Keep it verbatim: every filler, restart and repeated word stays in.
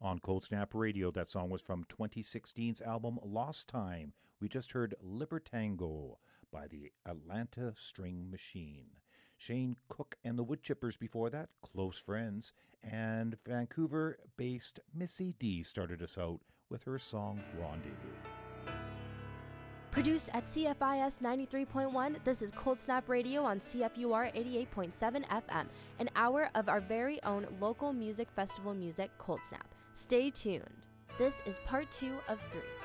on Cold Snap Radio. That song was from twenty sixteen's album Lost Time. We just heard Libertango by the Atlanta String Machine. Shane Cook and the Woodchippers before that, Close Friends. And Vancouver-based Missy D started us out with her song Rendezvous. Produced at C F I S ninety-three point one, this is Cold Snap Radio on C F U R eighty-eight point seven F M, an hour of our very own local music festival music, Cold Snap. Stay tuned. This is part two of three.